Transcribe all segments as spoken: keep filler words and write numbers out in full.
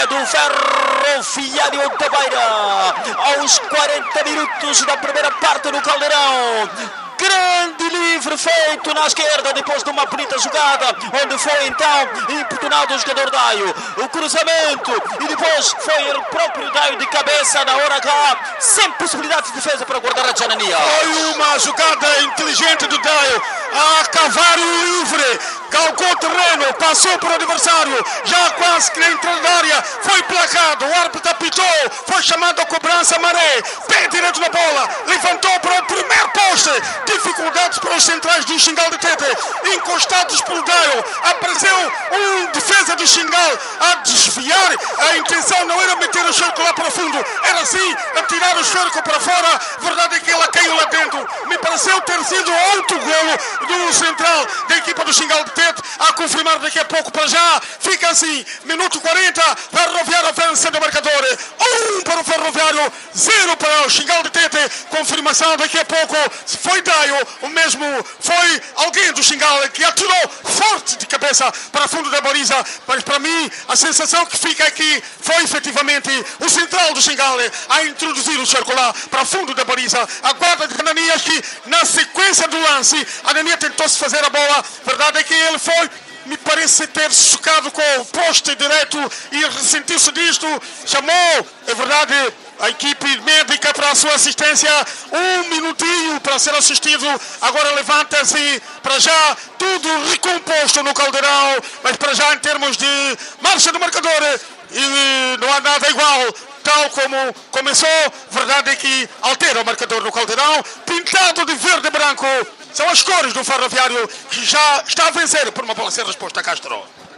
é do Ferroviário da Beira. Aos quarenta minutos da primeira parte no Caldeirão. Grande livre feito na esquerda depois de uma bonita jogada, onde foi então importunado o jogador Daio. O cruzamento e depois foi o próprio Daio de cabeça na hora H, sem possibilidade de defesa para guardar a Janania. Foi uma jogada inteligente do Daio a cavar o livre, calcou o terreno, passou para o adversário, já quase que na entrada da área, foi placado, o árbitro apitou, foi chamado a cobrança Maré, pé direito na bola, levantou para o primeiro poste. Dificuldades para os centrais do Xingal de Tete, encostados pelo Daio. Apareceu um defesa do Xingal a desviar. A intenção não era meter o cerco lá para fundo, era sim atirar o cerco para fora. Verdade é que ela caiu lá dentro. Me pareceu ter sido outro golo do central da equipa do Xingal de Tete, a confirmar daqui a pouco. Para já fica assim, minuto quarenta, Ferroviário vencendo o marcador. Um para o Ferroviário, zero para o Xingal de Tete. Confirmação daqui a pouco. Foi Daio, o mesmo foi alguém do Xingal que atirou forte de cabeça para fundo da baliza, mas para mim a sensação que fica aqui foi efetivamente o central do Xingal a introduzir o cerco lá para fundo da baliza. A guarda de Ananias, que na sequência do lance Ananias tentou-se fazer a bola, verdade é que ele foi, me parece ter chocado com o poste direto e ressentiu-se disto, chamou, é verdade, a equipe médica para a sua assistência, um minutinho para ser assistido, agora levanta-se, para já tudo recomposto no Caldeirão, mas para já em termos de marcha do marcador, e não há nada igual, tal como começou, verdade é que altera o marcador no Caldeirão, pintado de verde e branco, são as cores do Ferroviário que já está a vencer por uma bola sem resposta a Castro.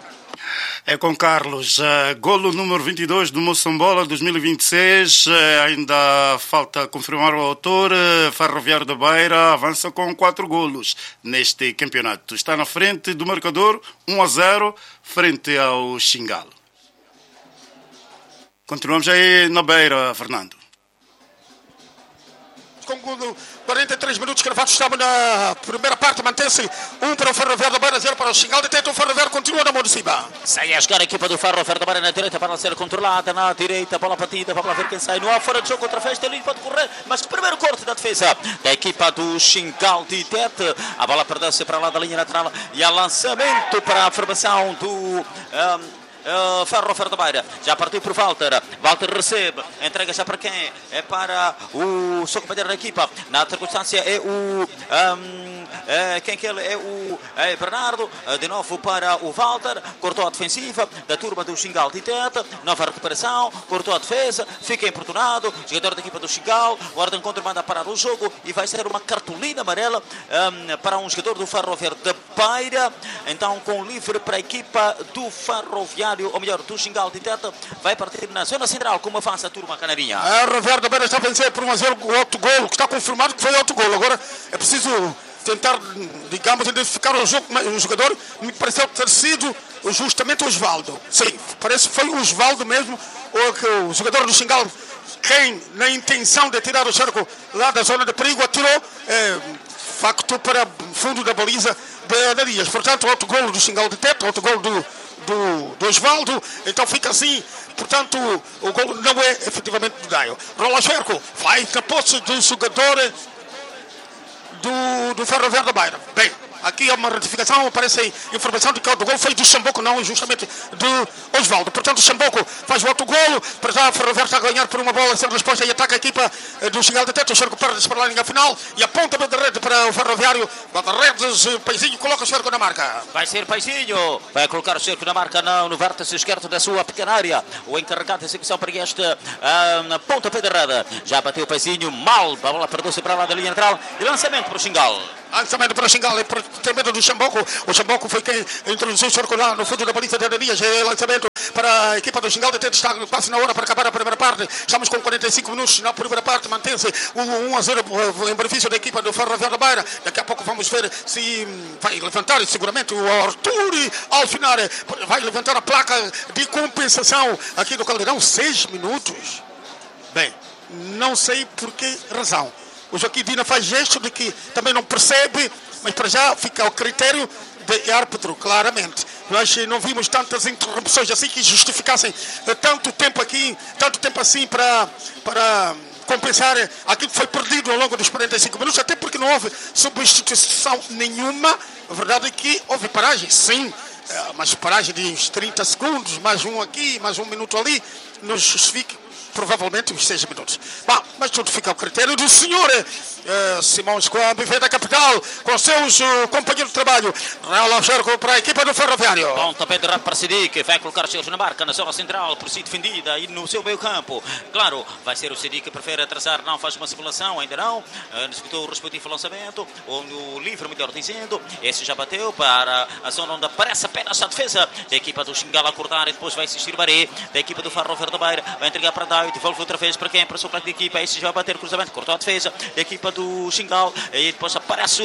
É com Carlos, uh, golo número vinte e dois do Moçambola dois mil e vinte e seis, uh, ainda falta confirmar o autor. uh, Ferroviário da Beira avança com quatro golos neste campeonato, está na frente do marcador um a zero frente ao Xingal. Continuamos aí na Beira, Fernando. Com quarenta e três minutos cravados, estamos na primeira parte, mantém-se um para o Ferroviário da Beira, zero para o Xingal de Tete. O Ferroviário continua na mão de cima. Sai a jogar a equipa do Ferroviário da Beira na direita para ser controlada, na direita, bola batida, vamos ver quem sai no ar, fora de jogo contra a Festa, ele pode correr, mas o primeiro corte da defesa da equipa do Xingal de Tete. A bola perdeu-se para lá da linha lateral e a lançamento para a formação do... Um, Uh, Ferroviário da Beira, já partiu por Walter. Walter recebe, entrega já para quem? É para o seu companheiro da equipa. Na circunstância é o um, é, quem que ele é? O é Bernardo, uh, de novo para o Walter, cortou a defensiva da turma do Xingal de Tete, nova recuperação, cortou a defesa, fica importunado, jogador da equipa do Xingal, o guarda encontro manda parar o jogo e vai ser uma cartolina amarela um, para um jogador do Ferroviário da Beira. Então com livre para a equipa do Ferroviário, ou melhor, do Xingal de Tete, vai partir na zona central. Como avança a turma canarinha? A Ferroviário da Beira está a vencer por um a zero, o outro golo, que está confirmado que foi outro golo. Agora é preciso tentar, digamos, identificar o, jogo, o jogador. Me pareceu ter sido justamente o Osvaldo. Sim, parece que foi o Osvaldo mesmo, o, o jogador do Xingal, quem, na intenção de tirar o cerco lá da zona de perigo, atirou, é, facto para fundo da baliza de Ananias. Portanto, outro golo do Xingal de Tete, outro golo do Do, do Osvaldo, então fica assim, portanto o gol não é efetivamente do Daio. Rola cerco, vai na posse do jogador do, do Ferroviário da Beira. Bem, aqui é uma retificação, aparece informação de que o gol foi do Xamboco, não justamente do Osvaldo. Portanto, o Xamboco faz o outro golo, para já o Ferroviário está a ganhar por uma bola sem resposta e ataca a equipa do Xingal de Tete. O cerco perde-se para a linha final e aponta a rede para o Ferroviário. Guarda-redes, Paizinho coloca o cerco na marca. Vai ser Paizinho, vai colocar o cerco na marca no, no vértice esquerdo da sua pequena área. O encarregado de execução para esta uh, pontapé de rede. Já bateu o Paizinho, mal, a bola perdeu-se para lá da linha lateral e lançamento para o Xingal. Lançamento para o Xingal, é por ter medo do Xamboco. O Xamboco foi quem introduziu o cerco lá no fundo da baliza de Ananias. É lançamento para a equipa do Xingal de Tete. Está quase na hora para acabar a primeira parte. Estamos com quarenta e cinco minutos na primeira parte. Mantém-se um a zero em benefício da equipa do Ferroviário da Beira. Daqui a pouco vamos ver se vai levantar seguramente o Arthur Alfinar. Vai levantar a placa de compensação aqui do Caldeirão. Seis minutos. Bem, não sei por que razão. O Joaquim Dina faz gesto de que também não percebe, mas para já fica ao critério de árbitro, claramente. mas não vimos tantas interrupções assim que justificassem tanto tempo aqui, tanto tempo assim para... para compensar aquilo que foi perdido ao longo dos quarenta e cinco minutos, até porque não houve substituição nenhuma. A verdade é que houve paragem, sim, mas paragem de uns trinta segundos, mais um aqui, mais um minuto ali, não justifica provavelmente uns seis minutos. Bom, mas tudo fica ao critério do senhor uh, Simão Squambi, vem da capital, com seus uh, companheiros de trabalho. Raul Algerco para a equipa do Ferroviário. Bom, tapete de para Sidik, vai colocar os seus na marca, na zona central, por si defendida, e no seu meio campo. Claro, vai ser o Sidik que prefere atrasar, não faz uma simulação, ainda não. Uh, disputou o respectivo lançamento, ou no livre, melhor dizendo. Esse já bateu para a zona onde aparece apenas a defesa da equipa do Xingala a cortar, e depois vai assistir Baré, da equipa do Ferroviário da Beira, vai entregar para Daio, devolve outra vez para quem? Para o seu plaque de equipa. Esse já vai bater cruzamento, cortou a defesa da equipa do Xingal, e depois aparece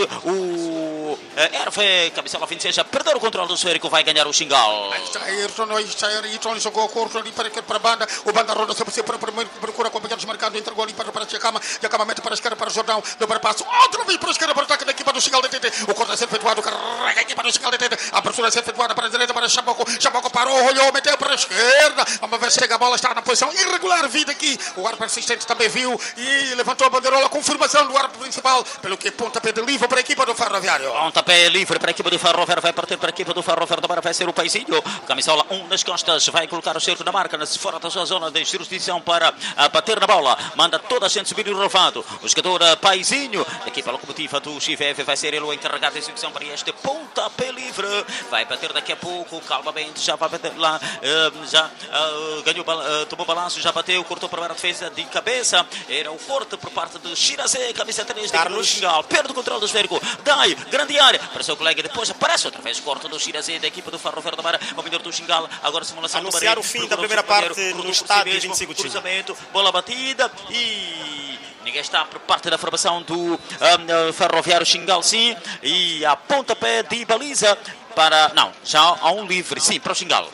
o Hervé, cabeçada vinte e seis, a perder o controle do esférico, vai ganhar o Xingal. Aí está Ayrton, aí está Ayrton, jogou o corpo ali para, para a banda, o banda roda sempre sempre para procura acompanhar desmarcado, entregou ali para, para a Tchacama, e a Cama mete para a esquerda para o Jordão, deu para passo, outra vez para a esquerda para o ataque da equipa do Xingal de Tete, o corte a ser efetuado, carrega a equipa do Xingal de Tete, a abertura a ser efetuada para a direita para Chaboco, Chaboco parou, olhou, meteu para a esquerda, vamos ver se chega a bola, está na posição irregular, vida aqui, o árbitro assistente também viu e levantou a bandeirola, confirmação do árbitro principal, pelo que pontapé de livre para a equipa do Ferroviário. Pontapé livre para a equipa do Ferroviário, vai partir para a equipa do Ferroviário, agora vai ser o Paizinho, camisola um nas costas, vai colocar o cerco na marca, fora da sua zona de jurisdição para bater na bola, manda toda a gente subir o relevado, o jogador Paizinho, da equipa locomotiva do Chiveve, vai ser ele o encarregado de execução para este pontapé livre, vai bater daqui a pouco, calmamente, já vai bater lá, já ganhou, tomou balanço, já bateu, cortou para a defesa de cabeça, era o corte por parte do Shirazé, camisa três do Xingal, perde o controle do esférico, Dai, grande área, para o seu colega, depois aparece outra vez, corte do Shirazé, da equipa do Ferroviário da Beira, o vendedor do Xingal, agora simulação do Baré. Anunciar o fim da primeira parte no estádio vinte e cinco de junho. Cruzamento, bola batida e... ninguém está por parte da formação do um, Ferroviário Xingal, sim, e a pontapé de baliza para... não, já há um livre, sim, para o Xingal.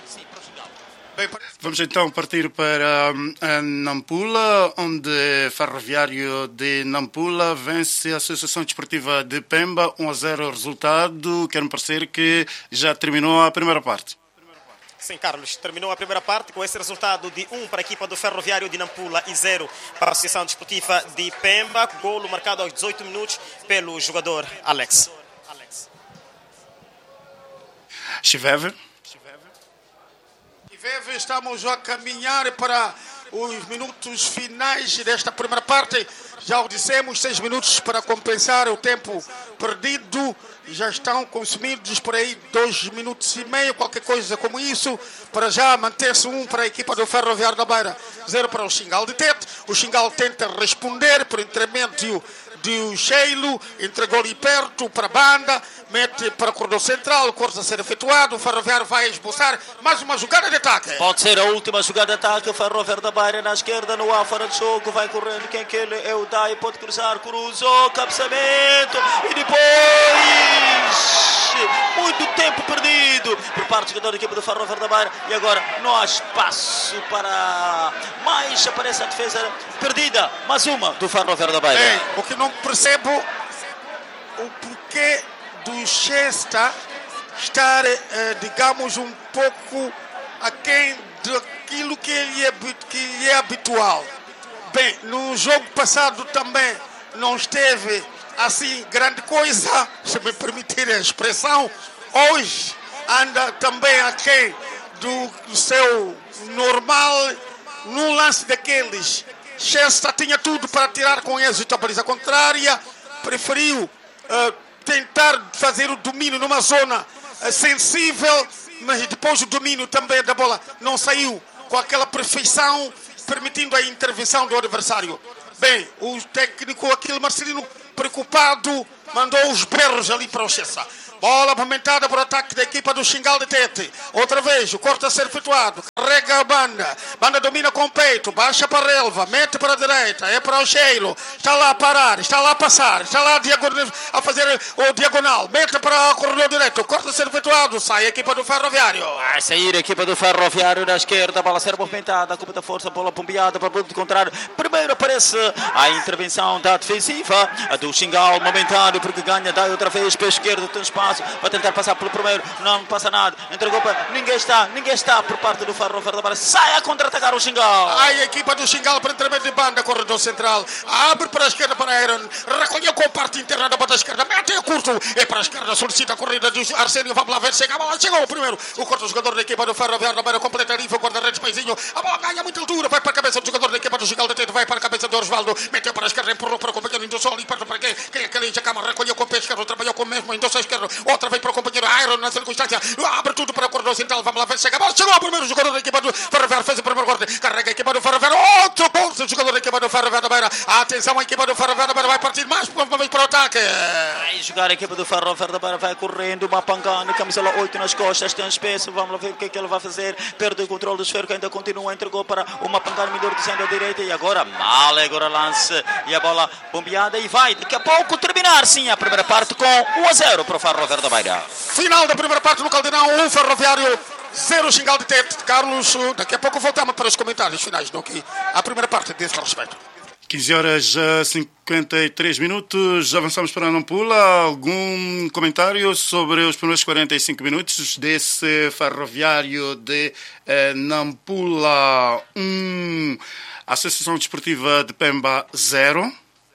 Vamos então partir para a Nampula, onde Ferroviário de Nampula vence a Associação Desportiva de Pemba, um a zero resultado. Quero-me parecer que já terminou a primeira parte. Sim, Carlos, terminou a primeira parte com esse resultado de um para a equipa do Ferroviário de Nampula e zero para a Associação Desportiva de Pemba. Golo marcado aos dezoito minutos pelo jogador Alex. Chiveve. Estamos a caminhar para os minutos finais desta primeira parte. Já o dissemos, seis minutos para compensar o tempo perdido. Já estão consumidos por aí dois minutos e meio, qualquer coisa como isso. Para já manter-se um para a equipa do Ferroviário da Beira, zero para o Xingal de Tete. O Xingal tenta responder por intermédio do Sheilo, entregou ali perto para a banda, mete para o corredor central, o corte a ser efetuado, o Ferroviário vai esboçar mais uma jogada de ataque. Pode ser a última jogada de ataque, o Ferroviário da Beira na esquerda, no ar, fora de jogo, vai correndo, quem que ele é o Dai, pode cruzar, cruzou, cabeçamento, e depois muito tempo perdido por parte do jogador da equipe do Ferroviário da Beira, e agora não há espaço para mais, aparece a defesa perdida, mais uma do Ferroviário da Beira. Ei, o que não percebo o porquê do Chesta estar, eh, digamos, um pouco aquém daquilo que ele é, que ele é habitual. Bem, no jogo passado também não esteve assim grande coisa, se me permitir a expressão. Hoje anda também aquém do, do seu normal, num lance daqueles. Chesta tinha tudo para tirar com êxito a baliza contrária, preferiu uh, tentar fazer o domínio numa zona uh, sensível, mas depois o domínio também da bola não saiu com aquela perfeição, permitindo a intervenção do adversário. Bem, o técnico, aquele Marcelino, preocupado, mandou os berros ali para o Chessa. Bola movimentada por ataque da equipa do Xingal de Tete. Outra vez, o corte a ser efetuado. Carrega a banda. Banda domina com o peito. Baixa para a relva. Mete para a direita. É para o Sheilo. Está lá a parar. Está lá a passar. Está lá a fazer o diagonal. Mete para o corredor direito. O corte a ser efetuado. Sai a equipa do Ferroviário. Vai sair a equipa do Ferroviário na esquerda. A bola a ser movimentada. A culpa da força. A bola pombeada para o ponto contrário. Primeiro aparece a intervenção da defensiva do Xingal. Momentâneo porque ganha. Dá outra vez para a esquerda. Tem espaço. espaço, vai tentar passar pelo primeiro, não passa nada, entregou para... Ninguém está, ninguém está por parte do Ferroviário da Beira. Sai a contra-atacar o Xingal. A equipa do Xingal para intermédio de banda, corredor central, abre para a esquerda para Aaron, recolheu com a parte interna da banda esquerda, mete a curto, é para a esquerda, solicita a corrida de Arsénio, vamos lá ver, chega a bola, chegou o primeiro, o corto jogador da equipa do Ferroviário da Beira, completa a rifa, guarda-redes, paizinho, a bola ganha muita altura, vai para a cabeça do jogador da equipa do Xingal, detento, vai para a cabeça do Osvaldo, meteu para a esquerda, empurrou para o companheiro Indossol, e para quem? Quem é que ali, Jacama, recolheu com o pé esquerdo, trabalhou com o mesmo Indossol esquerdo, outra vez para o companheiro Aaron, na circunstância, abre tudo para o corredor central, vamos lá ver, chega a bola, chegou o primeiro jogador da equipa do Ferroviário, fez o primeiro corte, carrega a equipa do Ferroviário, outro ponto, jogador da equipa do Ferroviário da Beira, atenção, a equipa do Ferroviário da Beira vai partir mais uma vez para o ataque. Vai jogar a equipa do Ferroviário da Beira, vai correndo, uma pancada, camisola oito nas costas, tem espaço, vamos lá ver o que é que ele vai fazer, perde o controle do esférico, ainda continua, entregou para uma pancada, Mindor descendo à direita e agora, mal agora lance e a bola bombeada e vai, daqui a pouco terminar sim a primeira parte com um a zero para o Ferroviário da Beira. Final da primeira parte no Caldeirão, um Ferroviário, zero Xingal de Tete. Carlos, daqui a pouco voltamos para os comentários finais, não? Que a primeira parte desse respeito. quinze horas e cinquenta e três minutos, avançamos para Nampula. Algum comentário sobre os primeiros quarenta e cinco minutos desse Ferroviário de eh, Nampula um, Associação Desportiva de Pemba zero?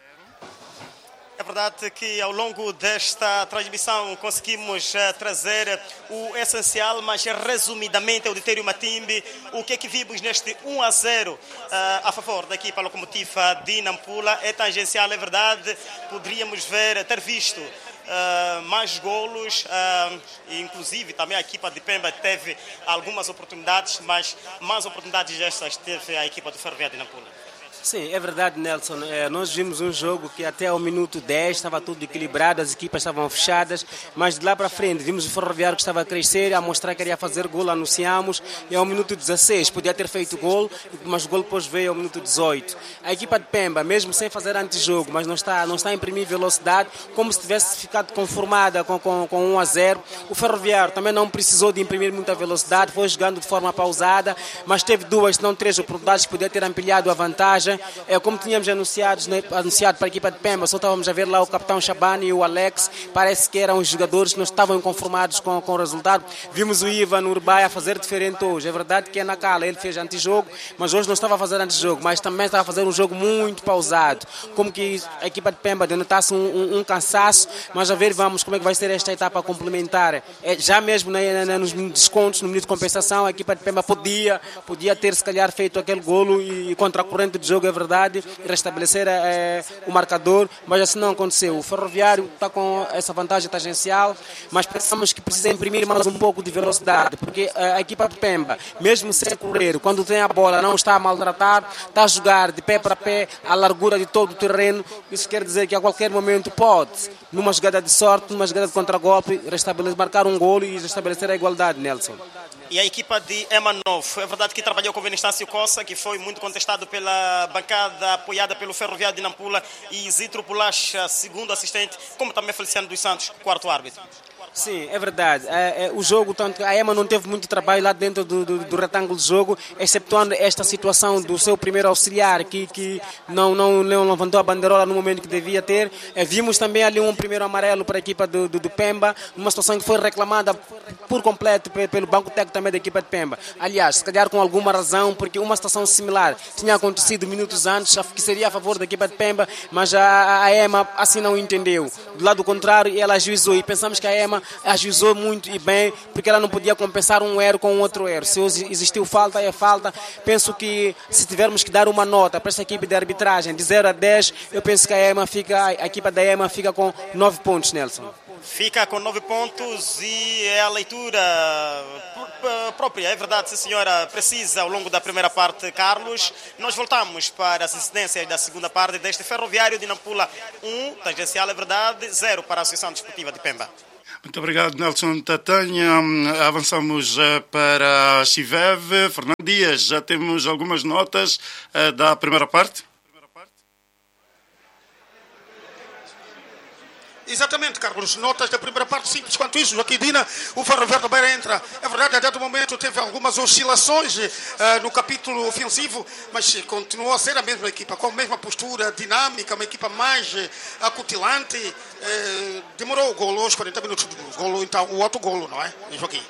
É verdade que ao longo desta transmissão conseguimos uh, trazer o essencial, mas resumidamente ao Ditério Matimbe, o que é que vimos neste um a zero uh, a favor da equipa locomotiva de Nampula. É tangencial, é verdade, poderíamos ver, ter visto Uh, mais golos, uh, inclusive também a equipa de Pemba teve algumas oportunidades, mas mais oportunidades destas teve a equipa do Ferroviário de Nampula. Sim, é verdade, Nelson. É, nós vimos um jogo que até ao minuto dez estava tudo equilibrado, as equipas estavam fechadas, mas de lá para frente vimos o Ferroviário que estava a crescer, a mostrar que queria fazer gol, anunciamos, e ao minuto dezesseis podia ter feito gol, mas o gol depois veio ao minuto dezoito. A equipa de Pemba, mesmo sem fazer antijogo, mas não está, não está a imprimir velocidade, como se tivesse ficado conformada com, com, com um a zero. O Ferroviário também não precisou de imprimir muita velocidade, foi jogando de forma pausada, mas teve duas, se não três oportunidades que podia ter ampliado a vantagem. É, como tínhamos anunciado, né, anunciado para a equipa de Pemba, só estávamos a ver lá o capitão Shabani e o Alex, parece que eram os jogadores que não estavam inconformados com, com o resultado. Vimos o Ivan Urbay a fazer diferente hoje, é verdade que é na cala, ele fez antijogo, mas hoje não estava a fazer antijogo, mas também estava a fazer um jogo muito pausado, como que a equipa de Pemba denotasse um, um, um cansaço, mas a ver vamos como é que vai ser esta etapa complementar. É, já mesmo né, nos descontos, no minuto de compensação, a equipa de Pemba podia, podia ter se calhar feito aquele golo e, e contra a corrente de jogo, é verdade, restabelecer é, o marcador, mas assim não aconteceu. O Ferroviário está com essa vantagem tangencial, mas pensamos que precisa imprimir mais um pouco de velocidade, porque a, a equipa de Pemba, mesmo sem correr, quando tem a bola, não está a maltratar, está a jogar de pé para pé, a largura de todo o terreno. Isso quer dizer que a qualquer momento pode, numa jogada de sorte, numa jogada de contragolpe, restabelecer, marcar um golo e restabelecer a igualdade, Nelson. E a equipa de Emanov, é verdade que trabalhou com o Benistácio Cossa, que foi muito contestado pela bancada apoiada pelo Ferroviário de Nampula, e Zitro Pulacha, segundo assistente, como também Feliciano dos Santos, quarto árbitro. Sim, é verdade. É, é, o jogo, tanto a Ema não teve muito trabalho lá dentro do, do, do retângulo de jogo, exceptuando esta situação do seu primeiro auxiliar, que, que não, não, não levantou a bandeirola no momento que devia ter. É, vimos também ali um primeiro amarelo para a equipa do, do, do Pemba, uma situação que foi reclamada por completo pelo banco técnico também da equipa de Pemba. Aliás, se calhar com alguma razão, porque uma situação similar tinha acontecido minutos antes, que seria a favor da equipa de Pemba, mas a, a Ema assim não entendeu. Do lado contrário, ela ajuizou, e pensamos que a Ema ajuizou muito e bem, porque ela não podia compensar um erro com outro erro. Se existiu falta, é falta. Penso que se tivermos que dar uma nota para esta equipe de arbitragem de zero a dez, eu penso que a, EMA fica, a equipa da Ema fica com nove pontos, Nelson. Fica com nove pontos e é a leitura própria, é verdade, sim senhora, precisa ao longo da primeira parte, Carlos. Nós voltamos para as incidências da segunda parte deste Ferroviário de Nampula um, tangencial, é verdade, zero para a Associação Desportiva de Pemba. Muito obrigado, Nelson Tatanha. Avançamos para a Chivev. Fernando Dias, já temos algumas notas da primeira parte? Exatamente, Carlos. Notas da primeira parte simples quanto isso. Joaquim Dina, o Ferroviário da Beira entra. É verdade, a dado momento teve algumas oscilações uh, no capítulo ofensivo, mas continuou a ser a mesma equipa, com a mesma postura dinâmica, uma equipa mais uh, acutilante. Uh, demorou o golo, aos quarenta minutos do golo, então o outro golo, não é, Joaquim?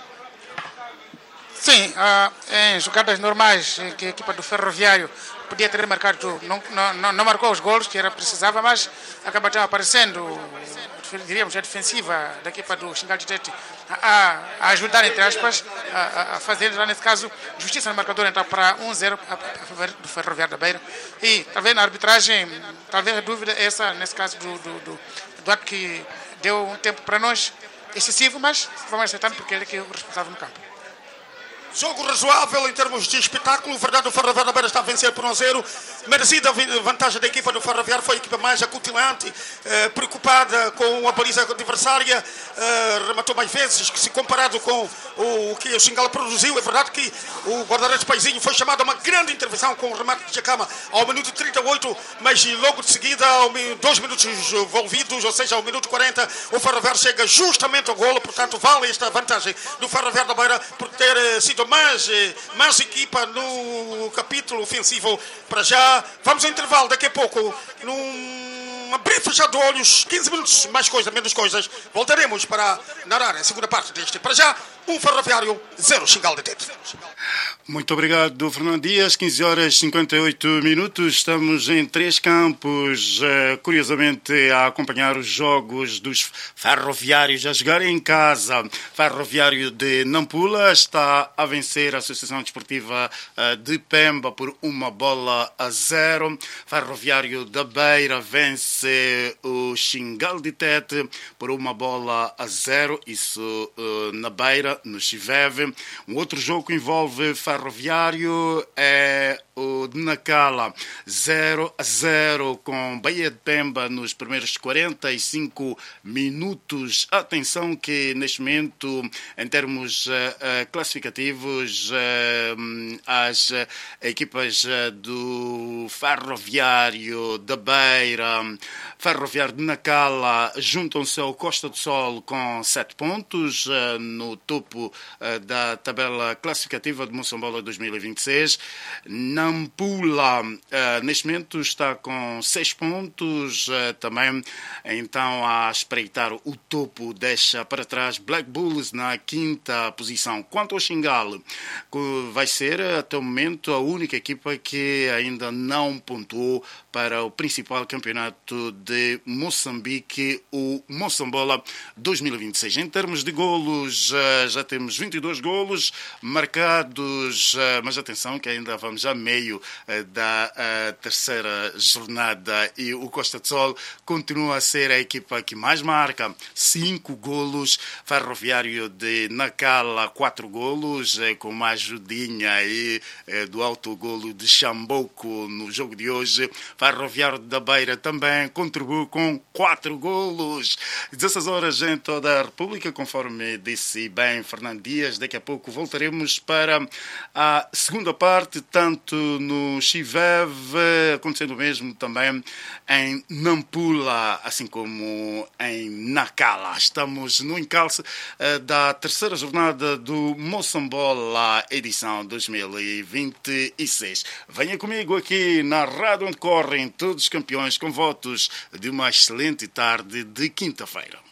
Sim, uh, em jogadas normais, que a equipa do Ferroviário podia ter marcado, não, não, não marcou os golos que era precisava, mas acaba aparecendo, diríamos, a defensiva da equipa do Xingal de Tete a, a ajudar, entre aspas, a, a fazer, nesse caso, justiça no marcador, então para um a zero a favor do Ferroviário da Beira. E talvez na arbitragem, talvez a dúvida é essa, nesse caso, do, do, do, do ato que deu um tempo para nós excessivo, mas vamos aceitando porque ele é que é o responsável no campo. Jogo razoável em termos de espetáculo. Verdade, o Ferroviário da Beira está a vencer por um a zero. Merecida vantagem da equipa do Ferroviário. Foi a equipa mais acutilante, eh, preocupada com a baliza adversária. Eh, rematou mais vezes, que se comparado com o, o que o Xingala produziu. É verdade que o guarda-redes Paizinho foi chamado a uma grande intervenção com o remate de Jacama ao minuto trinta e oito, mas logo de seguida, ao, dois minutos envolvidos, ou seja, ao minuto quarenta, o Ferroviário chega justamente ao golo. Portanto, vale esta vantagem do Ferroviário da Beira por ter eh, sido mais, mais equipa no capítulo ofensivo para já. Vamos ao intervalo daqui a pouco, num abrir e fechar de olhos, quinze minutos, mais coisa, menos coisas. Voltaremos para narrar a segunda parte deste. Para já, um Ferroviário, zero Xingal de Tete. Muito obrigado, Fernando Dias. quinze horas e cinquenta e oito minutos. Estamos em três campos, curiosamente a acompanhar os jogos dos ferroviários a jogar em casa. Ferroviário de Nampula está a vencer a Associação Desportiva de Pemba por uma bola a zero. Ferroviário da Beira vence o Xingal de Tete por uma bola a zero. Isso na Beira, no Chiveve. Um outro jogo que envolve Ferroviário é o de Nacala, zero a zero com Bahia de Pemba nos primeiros quarenta e cinco minutos. Atenção que neste momento, em termos uh, uh, classificativos, uh, as uh, equipas uh, do Ferroviário da Beira, Ferroviário de Nacala juntam-se ao Costa do Sol com sete pontos uh, no topo uh, da tabela classificativa de Moçambola dois mil e vinte e seis. Nampula, uh, neste momento, está com seis pontos, uh, também, então, a espreitar o topo, deixa para trás Black Bulls na quinta posição. Quanto ao Xingal, vai ser, até o momento, a única equipa que ainda não pontuou para o principal campeonato de Moçambique, o Moçambola dois mil e vinte e seis. Em termos de golos, uh, já temos vinte e dois golos marcados, uh, mas atenção que ainda vamos a meio uh, da uh, terceira jornada e o Costa do Sol continua a ser a equipa que mais marca, cinco golos. Ferroviário de Nacala, quatro golos, uh, com uma ajudinha aí uh, do autogolo de Xamboco no jogo de hoje. Ferroviário da Beira também contribuiu com quatro golos. dezesseis horas em toda a República, conforme disse bem Fernando Dias. Daqui a pouco voltaremos para a segunda parte, tanto no Chiveve, acontecendo o mesmo também em Nampula, assim como em Nacala. Estamos no encalce uh, da terceira jornada do Moçambola, edição dois mil e vinte e seis. Venha comigo aqui na rádio onde correm todos os campeões, com votos de uma excelente tarde de quinta-feira.